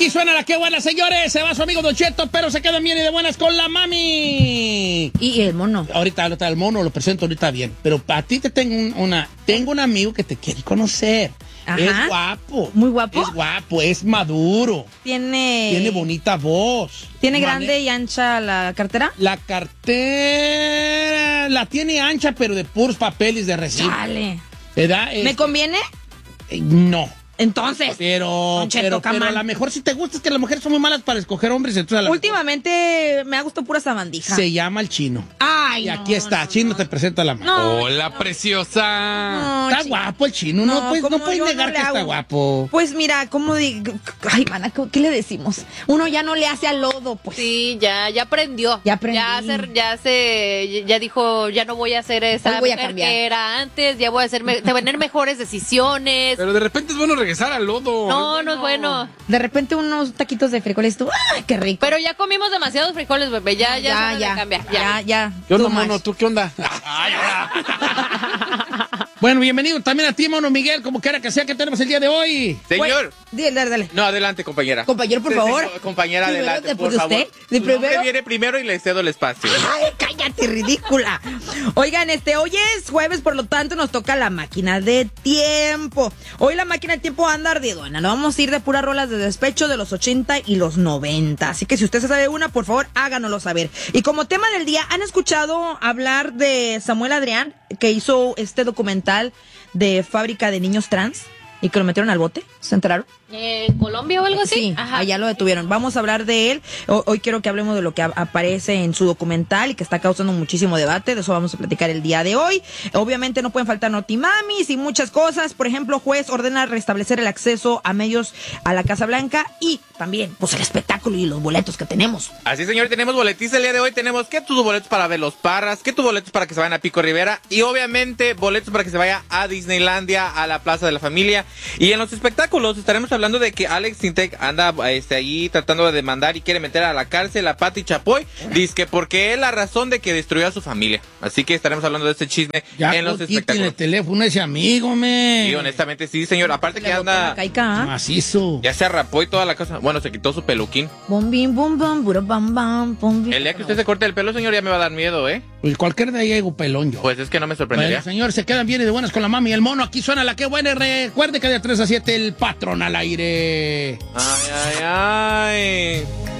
Aquí suena la que buena, señores. Se va su amigo Don Cheto, pero se quedan bien y de buenas con la mami. Y el mono. Ahorita el mono lo presento ahorita bien. Pero para ti tengo un amigo que te quiere conocer. Ajá. Es guapo. ¿Muy guapo? Es guapo, es maduro. Tiene bonita voz. ¿Tiene grande y ancha la cartera? La cartera la tiene ancha, pero de puros papeles de recibo. Dale. ¿Verdad? ¿Me conviene? No. Entonces. Pero a lo mejor si te gusta es que las mujeres son muy malas para escoger hombres. Entonces últimamente me ha gustado pura sabandija. Se llama el Chino. Ay, y aquí está, Chino te presenta la mano. No. Hola, preciosa. Está guapo el Chino, no puedes negar que está guapo. Pues mira, ¿cómo digo? Ay, mana, ¿qué le decimos? Uno ya no le hace al lodo, pues. Sí, ya aprendió. Ya aprendí. Ya dijo, ya no voy a hacer esa voy a mujer cambiar. que era antes, ya voy a tener mejores decisiones. Pero de repente es bueno regresar al lodo. No es bueno. De repente unos taquitos de frijoles, tú, ¡ay, qué rico! Pero ya comimos demasiados frijoles, bebé, ya es hora de cambiar. Ya. ¿Qué onda, Too much. mono? ¿Tú qué onda? Bueno, bienvenido también a ti, mono Miguel, como quiera que sea que tenemos el día de hoy. Señor. Dale. No, adelante, compañera. Compañero, por favor. Compañera, Primero, adelante, después por de favor. usted. De Su nombre primero. viene primero y le cedo el espacio. Ay, cállate, ridícula. Oigan, hoy es jueves, por lo tanto nos toca la máquina de tiempo. Hoy la máquina de tiempo anda ardiduana. Nos vamos a ir de puras rolas de despecho de los 80 y los 90. Así que si usted se sabe una, por favor, háganoslo saber. Y como tema del día, ¿han escuchado hablar de Samuel Adrián, que hizo este documental de fábrica de niños trans y que lo metieron al bote? ¿Se enteraron? ¿En Colombia o algo así? Sí, Ajá. allá lo detuvieron. Vamos a hablar de él. Hoy quiero que hablemos de lo que aparece en su documental y que está causando muchísimo debate. De eso vamos a platicar el día de hoy. Obviamente no pueden faltar notimamis y muchas cosas. Por ejemplo, juez ordena restablecer el acceso a medios a la Casa Blanca y también, pues, el espectáculo y los boletos que tenemos. Así, señor, tenemos boletiza el día de hoy. Tenemos que tus boletos para ver los Parras, que tus boletos para que se vayan a Pico Rivera y obviamente boletos para que se vaya a Disneylandia, a la Plaza de la Familia. Y en los espectáculos estaremos hablando de que Alex Sintek anda ahí tratando de demandar y quiere meter a la cárcel a Pati Chapoy, dizque porque es la razón de que destruyó a su familia. Así que estaremos hablando de este chisme Ya en los quiten espectáculos. el teléfono a ese amigo, me. Sí, honestamente sí, señor. Aparte que anda, macizo. ya se arrapó y toda la cosa. Bueno, se quitó su peluquín. Bum, bim, bum, bum, buro, bam, bam, bum, bim. El día que usted se corte el pelo, señor, ya me va a dar miedo, ¿eh? Pues cualquier día llego pelón yo. Pues es que no me sorprendería. Bueno, señor, se quedan bien y de buenas con la mami y el mono. Aquí suena la que buena. Y recuerde que de 3 a 7 el patrón al aire. Ay.